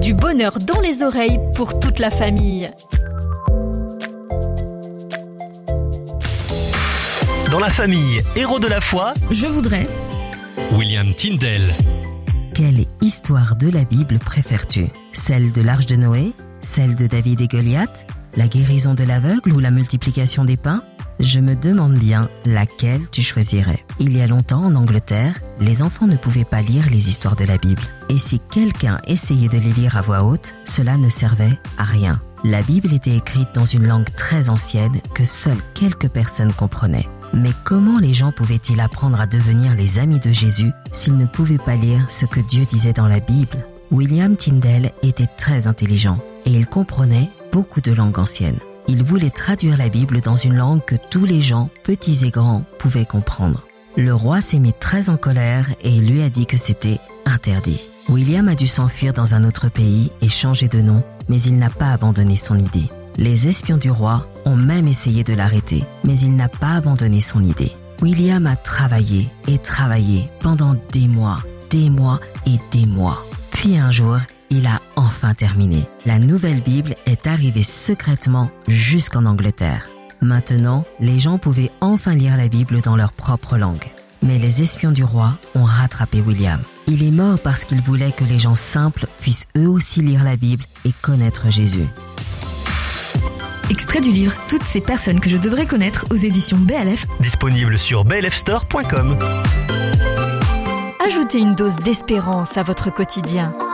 Du bonheur dans les oreilles pour toute la famille. Dans la famille Héros de la foi, je voudrais William Tyndale. Quelle histoire de la Bible préfères-tu ? Celle de l'Arche de Noé ? Celle de David et Goliath ? La guérison de l'aveugle ou la multiplication des pains ? Je me demande bien laquelle tu choisirais. Il y a longtemps, en Angleterre, les enfants ne pouvaient pas lire les histoires de la Bible. Et si quelqu'un essayait de les lire à voix haute, cela ne servait à rien. La Bible était écrite dans une langue très ancienne que seules quelques personnes comprenaient. Mais comment les gens pouvaient-ils apprendre à devenir les amis de Jésus s'ils ne pouvaient pas lire ce que Dieu disait dans la Bible ? William Tyndale était très intelligent et il comprenait beaucoup de langues anciennes. Il voulait traduire la Bible dans une langue que tous les gens, petits et grands, pouvaient comprendre. Le roi s'est mis très en colère et il lui a dit que c'était interdit. William a dû s'enfuir dans un autre pays et changer de nom, mais il n'a pas abandonné son idée. Les espions du roi ont même essayé de l'arrêter, mais il n'a pas abandonné son idée. William a travaillé et travaillé pendant des mois et des mois. Puis un jour, il a enfin terminé. La nouvelle Bible est arrivée secrètement jusqu'en Angleterre. Maintenant, les gens pouvaient enfin lire la Bible dans leur propre langue. Mais les espions du roi ont rattrapé William. Il est mort parce qu'il voulait que les gens simples puissent eux aussi lire la Bible et connaître Jésus. Extrait du livre Toutes ces personnes que je devrais connaître aux éditions BLF. Disponible sur blfstore.com. Ajoutez une dose d'espérance à votre quotidien.